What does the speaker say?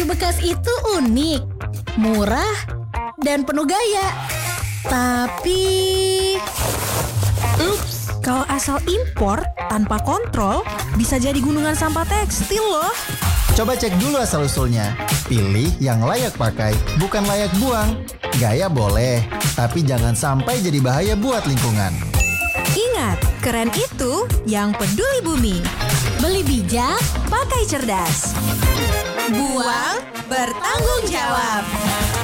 bekas itu unik, murah, dan penuh gaya. Tapi... Ups, Kalau asal impor tanpa kontrol, bisa jadi gunungan sampah tekstil loh. Coba cek dulu asal-usulnya. Pilih yang layak pakai, bukan layak buang. Gaya boleh, tapi jangan sampai jadi bahaya buat lingkungan. Ingat, keren itu yang peduli bumi. Beli bijak, Pakai cerdas. Buang bertanggung jawab.